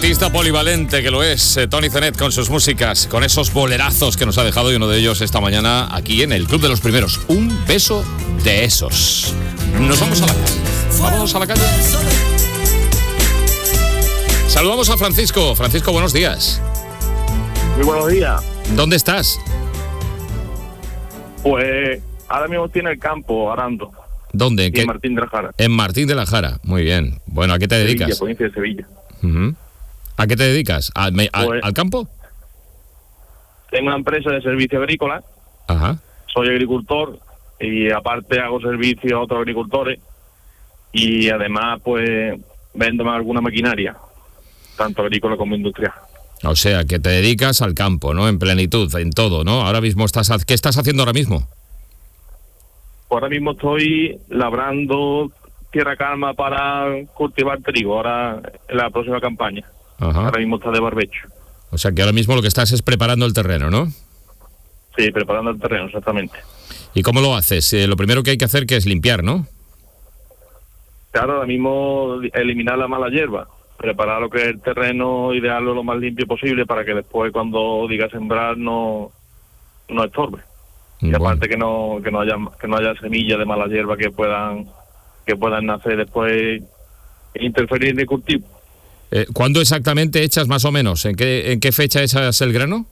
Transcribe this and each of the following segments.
Artista polivalente que lo es, Toni Zenet con sus músicas, con esos bolerazos que nos ha dejado, y uno de ellos esta mañana aquí en el Club de los Primeros. Un beso de esos. Nos vamos a la calle. Vamos a la calle. Saludamos a Francisco. Francisco, buenos días. Muy buenos días. ¿Dónde estás? Pues ahora mismo estoy en el campo, arando. ¿Dónde? En Martín de la Jara. En Martín de la Jara. Muy bien. Bueno, ¿a qué te dedicas? Sevilla, provincia de Sevilla. Uh-huh. ¿A qué te dedicas? ¿Al campo? Tengo una empresa de servicio agrícola. Ajá. Soy agricultor y aparte hago servicio a otros agricultores y además pues vendo alguna maquinaria, tanto agrícola como industrial. O sea, que te dedicas al campo, ¿no? En plenitud, en todo, ¿no? Ahora mismo ¿qué estás haciendo ahora mismo? Ahora mismo estoy labrando tierra calma para cultivar trigo, ahora en la próxima campaña. Ajá. Ahora mismo está de barbecho. O sea, que ahora mismo lo que estás es preparando el terreno, ¿no? Sí, preparando el terreno, exactamente. ¿Y cómo lo haces? Lo primero que hay que hacer que es limpiar, ¿no? Claro, ahora mismo eliminar la mala hierba, preparar lo que es el terreno, idearlo lo más limpio posible para que después cuando diga sembrar no estorbe. Y aparte que no haya semillas de mala hierba que puedan nacer después e interferir en el cultivo. ¿Cuándo exactamente echas más o menos? ¿En qué fecha echas el grano?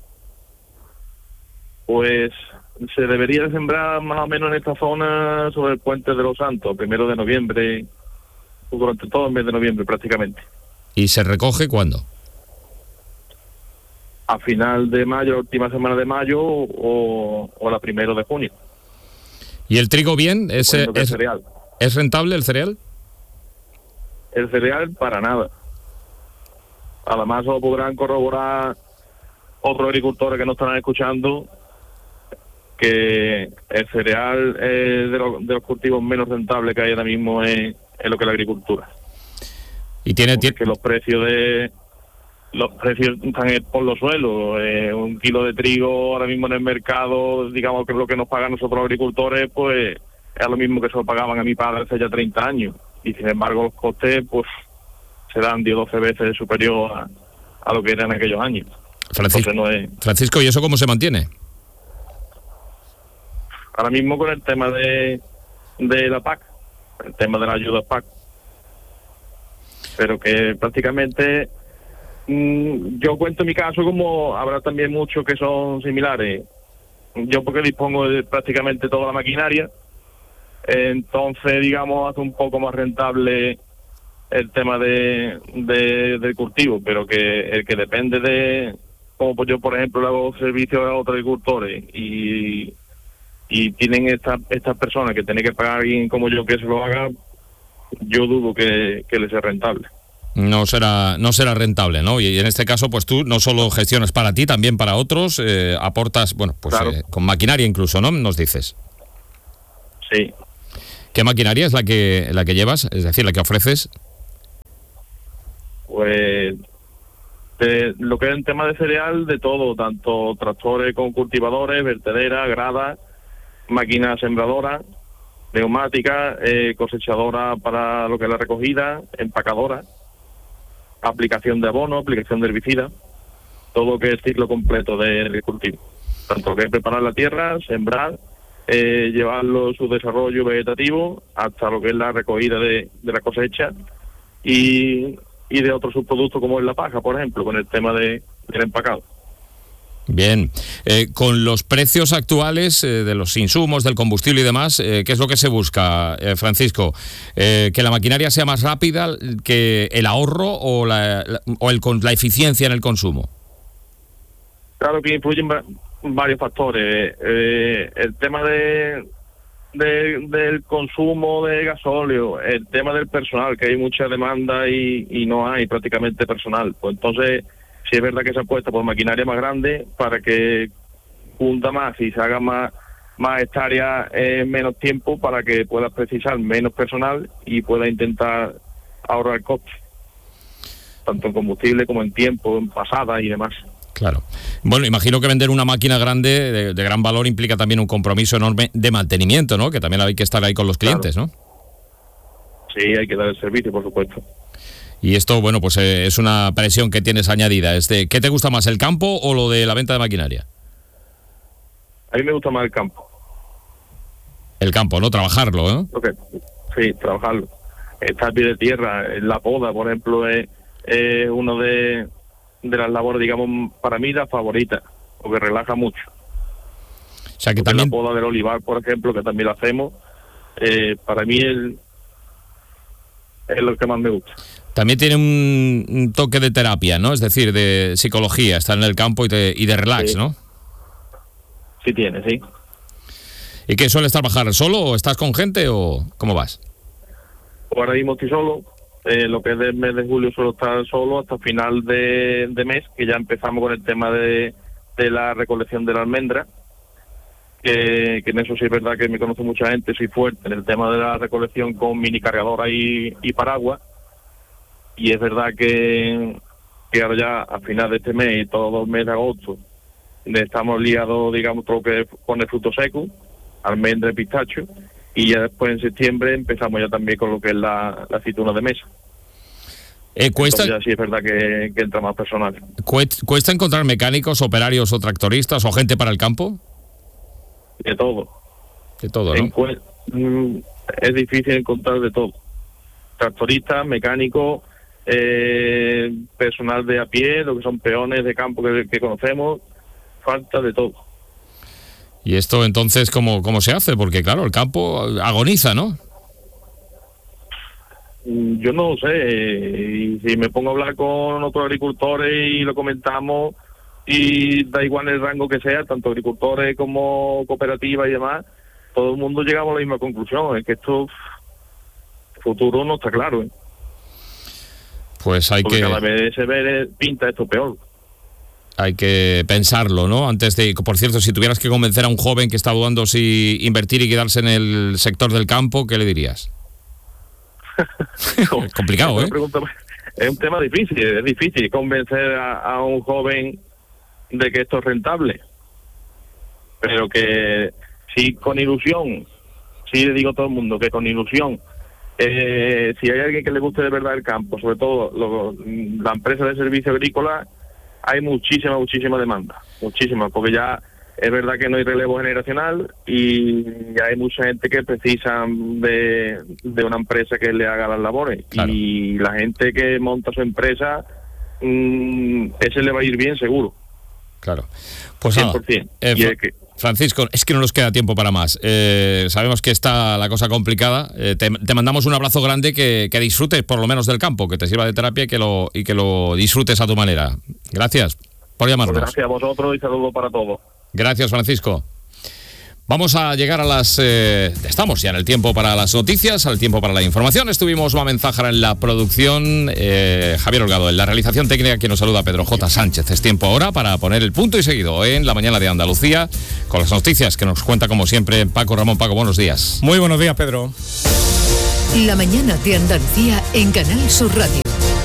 Pues se debería sembrar más o menos en esta zona sobre el Puente de los Santos, 1 de noviembre, durante todo el mes de noviembre prácticamente. ¿Y se recoge cuándo? A final de mayo, la última semana de mayo o la 1 de junio. ¿Y el trigo bien? ¿Es cereal. ¿Es rentable el cereal? El cereal para nada. Además lo podrán corroborar otros agricultores que no estarán escuchando, que el cereal es de los cultivos menos rentables que hay ahora mismo en lo que es la agricultura. Y tiene que los precios están por los suelos. Un kilo de trigo ahora mismo en el mercado, digamos que es lo que nos pagan nosotros los agricultores, pues es lo mismo que se lo pagaban a mi padre hace ya 30 años. Y sin embargo los costes pues serán 10 o 12 veces superior a lo que eran en aquellos años. Francisco, ¿y eso cómo se mantiene? Ahora mismo con el tema de la PAC, el tema de la ayuda PAC, pero que prácticamente yo cuento mi caso, como habrá también muchos que son similares. Yo porque dispongo de prácticamente toda la maquinaria, entonces digamos hace un poco más rentable el tema del cultivo, pero que el que depende de, como pues yo por ejemplo le hago servicio a otros agricultores y tienen estas personas que tienen que pagar a alguien como yo que se lo haga, yo dudo que les sea rentable. No será rentable, ¿no? Y en este caso, pues tú no solo gestionas para ti, también para otros, aportas, bueno, pues claro. Con maquinaria incluso, ¿no? Nos dices. Sí. ¿Qué maquinaria es la que llevas? Es decir, la que ofreces. Pues lo que es el tema de cereal, de todo, tanto tractores con cultivadores, vertederas, gradas, máquinas sembradoras, neumáticas, cosechadoras para lo que es la recogida, empacadora, aplicación de abono, aplicación de herbicida, todo lo que es el ciclo completo del cultivo. Tanto que es preparar la tierra, sembrar, llevarlo su desarrollo vegetativo hasta lo que es la recogida de la cosecha y de otros subproductos como es la paja, por ejemplo, con el tema del empacado. Bien, con los precios actuales de los insumos, del combustible y demás, ¿qué es lo que se busca, Francisco? ¿Que la maquinaria sea más rápida, que el ahorro o la eficiencia en el consumo? Claro que influyen varios factores. El tema del consumo de gasóleo, el tema del personal, que hay mucha demanda y no hay prácticamente personal. Pues entonces sí es verdad que se apuesta por maquinaria más grande para que cunda más y se haga más hectáreas en menos tiempo, para que pueda precisar menos personal y pueda intentar ahorrar costes, tanto en combustible como en tiempo, en pasada y demás. Claro. Bueno, imagino que vender una máquina grande de gran valor implica también un compromiso enorme de mantenimiento, ¿no? Que también hay que estar ahí con los clientes, claro, ¿no? Sí, hay que dar el servicio, por supuesto. Y esto, bueno, pues es una presión que tienes añadida. ¿Qué te gusta más, el campo o lo de la venta de maquinaria? A mí me gusta más el campo. El campo, ¿no? Trabajarlo, ¿eh? Okay. Sí, trabajarlo. Estar a pie de tierra, la poda, por ejemplo, es uno de las labores, digamos, para mí la favorita, porque relaja mucho. O sea, que porque también... la poda del olivar, por ejemplo, que también lo hacemos, para mí es lo que más me gusta. También tiene un toque de terapia, ¿no? Es decir, de psicología, estar en el campo y de relax, sí. ¿no? Sí tiene, sí. ¿Y qué, sueles trabajar solo o estás con gente o cómo vas? Ahora mismo estoy solo. Lo que es del mes de julio suelo estar solo hasta final de mes, que ya empezamos con el tema de la recolección de la almendra. Que en eso sí es verdad que me conoce mucha gente, soy fuerte en el tema de la recolección con mini cargadora y paraguas. Y es verdad que ahora ya a final de este mes y todo el mes de agosto estamos liados, digamos, todo lo que pone fruto seco, almendra y pistacho, y ya después en septiembre empezamos ya también con lo que es la aceituna de mesa. ¿Cuesta? Entonces ya sí es verdad que entra más personal. ¿Cuesta encontrar mecánicos, operarios o tractoristas o gente para el campo? De todo. De todo, ¿no? Es difícil encontrar de todo. Tractoristas, mecánicos, personal de a pie, lo que son peones de campo que conocemos, falta de todo. ¿Y esto entonces cómo se hace? Porque claro, el campo agoniza, ¿no? Yo no lo sé, y si me pongo a hablar con otros agricultores y lo comentamos, y da igual el rango que sea, tanto agricultores como cooperativas y demás, todo el mundo llegamos a la misma conclusión, es que esto futuro no está claro, ¿eh? Pues porque cada vez se ve, pinta esto peor. Hay que pensarlo, ¿no? Antes de... Por cierto, si tuvieras que convencer a un joven que está dudando si invertir y quedarse en el sector del campo, ¿qué le dirías? Es complicado, ¿eh? Es un tema difícil, es difícil convencer a un joven de que esto es rentable. Pero que sí, con ilusión, sí le digo a todo el mundo que con ilusión, si hay alguien que le guste de verdad el campo, sobre todo la empresa de servicio agrícola, hay muchísima demanda, muchísima, porque ya es verdad que no hay relevo generacional y hay mucha gente que precisa de una empresa que le haga las labores. Claro. Y la gente que monta su empresa, ese le va a ir bien seguro. Claro. Pues 100%. Francisco, es que no nos queda tiempo para más. Sabemos que está la cosa complicada. Te mandamos un abrazo grande, que disfrutes por lo menos del campo, que te sirva de terapia y que lo disfrutes a tu manera. Gracias por llamarnos. Pues gracias a vosotros y saludos para todos. Gracias, Francisco. Vamos a llegar a las... estamos ya en el tiempo para las noticias, al tiempo para la información. Estuvimos Mamen Zájara en la producción, Javier Holgado en la realización técnica, que nos saluda Pedro J. Sánchez. Es tiempo ahora para poner el punto y seguido en La Mañana de Andalucía, con las noticias que nos cuenta como siempre Paco Ramón. Paco, buenos días. Muy buenos días, Pedro. La Mañana de Andalucía en Canal Sur Radio.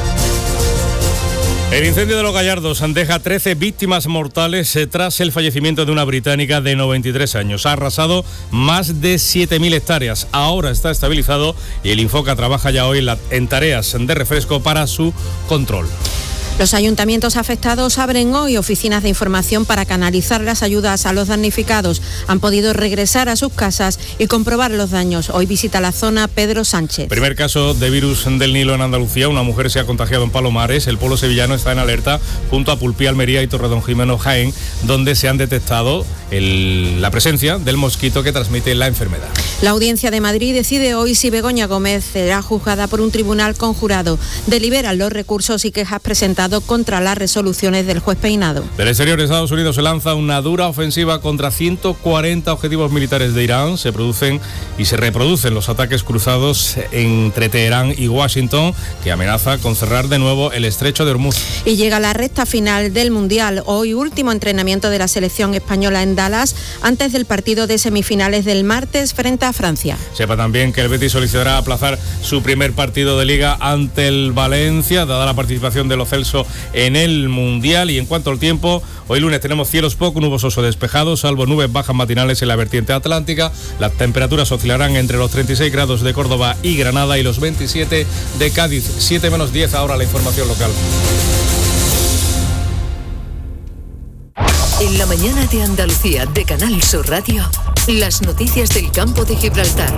El incendio de Los Gallardos deja 13 víctimas mortales tras el fallecimiento de una británica de 93 años. Ha arrasado más de 7.000 hectáreas. Ahora está estabilizado y el Infoca trabaja ya hoy en tareas de refresco para su control. Los ayuntamientos afectados abren hoy oficinas de información para canalizar las ayudas a los damnificados. Han podido regresar a sus casas y comprobar los daños. Hoy visita la zona Pedro Sánchez. Primer caso de virus del Nilo en Andalucía. Una mujer se ha contagiado en Palomares. El pueblo sevillano está en alerta junto a Pulpí, Almería y Torredonjimeno, Jaén, donde se han detectado la presencia del mosquito que transmite la enfermedad. La Audiencia de Madrid decide hoy si Begoña Gómez será juzgada por un tribunal conjurado. Deliberan los recursos y quejas presentados contra las resoluciones del juez Peinado. Del exterior, Estados Unidos se lanza una dura ofensiva contra 140 objetivos militares de Irán. Se producen y se reproducen los ataques cruzados entre Teherán y Washington, que amenaza con cerrar de nuevo el estrecho de Hormuz. Y llega la recta final del Mundial. Hoy último entrenamiento de la selección española en Dallas, antes del partido de semifinales del martes frente a Francia. Sepa también que el Betis solicitará aplazar su primer partido de Liga ante el Valencia, dada la participación de Lo Celso compromiso en el Mundial. Y en cuanto al tiempo, hoy lunes tenemos cielos poco nubosos o despejados, salvo nubes bajas matinales en la vertiente atlántica. Las temperaturas oscilarán entre los 36 grados de Córdoba y Granada y los 27 de Cádiz. 7 menos 10 ahora la información local. En la mañana de Andalucía de Canal Sur Radio, las noticias del campo de Gibraltar.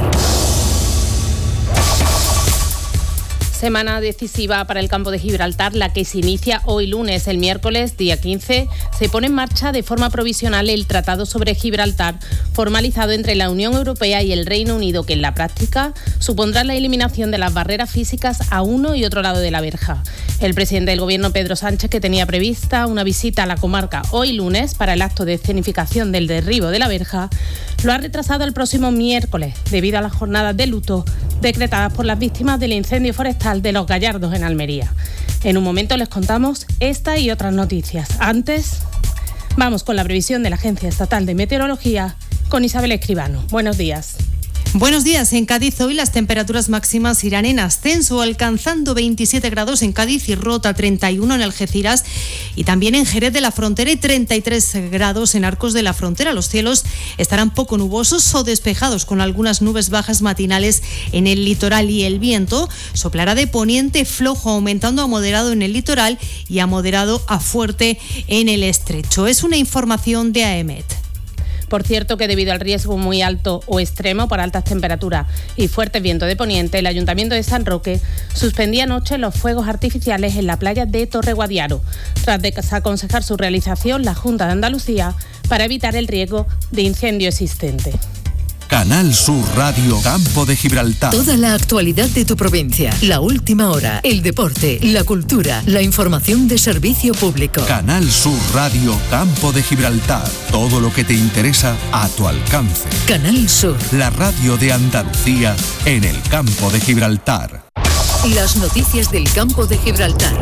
Semana decisiva para el campo de Gibraltar, la que se inicia hoy lunes. El miércoles, día 15, se pone en marcha de forma provisional el Tratado sobre Gibraltar, formalizado entre la Unión Europea y el Reino Unido, que en la práctica supondrá la eliminación de las barreras físicas a uno y otro lado de la verja. El presidente del Gobierno, Pedro Sánchez, que tenía prevista una visita a la comarca hoy lunes para el acto de escenificación del derribo de la verja, lo ha retrasado el próximo miércoles, debido a las jornadas de luto decretadas por las víctimas del incendio forestal de Los Gallardos en Almería. En un momento les contamos esta y otras noticias. Antes, vamos con la previsión de la Agencia Estatal de Meteorología con Isabel Escribano. Buenos días. Buenos días. En Cádiz hoy las temperaturas máximas irán en ascenso, alcanzando 27 grados en Cádiz y Rota, 31 en Algeciras y también en Jerez de la Frontera y 33 grados en Arcos de la Frontera. Los cielos estarán poco nubosos o despejados con algunas nubes bajas matinales en el litoral y el viento soplará de poniente flojo, aumentando a moderado en el litoral y a moderado a fuerte en el estrecho. Es una información de AEMET. Por cierto, que debido al riesgo muy alto o extremo por altas temperaturas y fuertes vientos de poniente, el Ayuntamiento de San Roque suspendía anoche los fuegos artificiales en la playa de Torreguadiaro, tras desaconsejar su realización la Junta de Andalucía para evitar el riesgo de incendio existente. Canal Sur Radio Campo de Gibraltar. Toda la actualidad de tu provincia, la última hora, el deporte, la cultura, la información de servicio público. Canal Sur Radio Campo de Gibraltar. Todo lo que te interesa a tu alcance. Canal Sur. La radio de Andalucía en el Campo de Gibraltar. Las noticias del Campo de Gibraltar.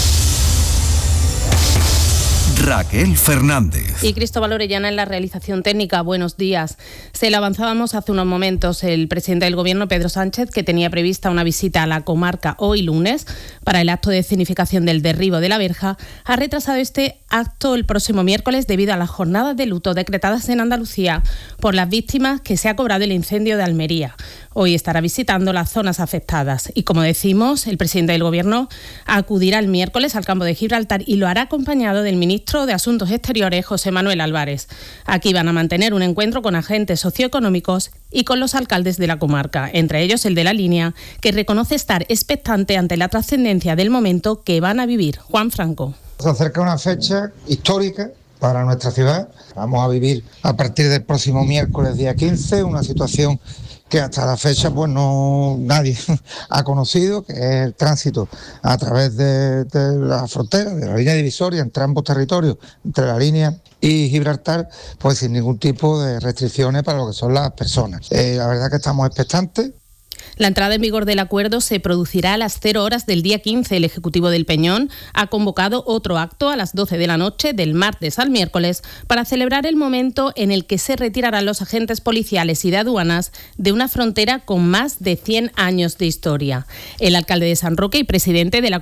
Raquel Fernández. Y Cristóbal Orellana en la realización técnica. Buenos días. Se lo avanzábamos hace unos momentos. El presidente del Gobierno, Pedro Sánchez, que tenía prevista una visita a la comarca hoy lunes para el acto de escenificación del derribo de la verja, ha retrasado este acto el próximo miércoles debido a las jornadas de luto decretadas en Andalucía por las víctimas que se ha cobrado el incendio de Almería. Hoy estará visitando las zonas afectadas y, como decimos, el presidente del Gobierno acudirá el miércoles al campo de Gibraltar y lo hará acompañado del ministro de Asuntos Exteriores, José Manuel Álvarez. Aquí van a mantener un encuentro con agentes socioeconómicos y con los alcaldes de la comarca, entre ellos el de La Línea, que reconoce estar expectante ante la trascendencia del momento que van a vivir. Juan Franco. Se acerca una fecha histórica para nuestra ciudad. Vamos a vivir a partir del próximo miércoles, día 15, una situación que hasta la fecha pues no nadie ha conocido, que es el tránsito a través de la frontera, de la línea divisoria entre ambos territorios, entre La Línea y Gibraltar, pues sin ningún tipo de restricciones para lo que son las personas. La verdad que estamos expectantes. La entrada en vigor del acuerdo se producirá a las 0 horas del día 15. El Ejecutivo del Peñón ha convocado otro acto a las 12 de la noche del martes al miércoles para celebrar el momento en el que se retirarán los agentes policiales y de aduanas de una frontera con más de 100 años de historia. El alcalde de San Roque y presidente de la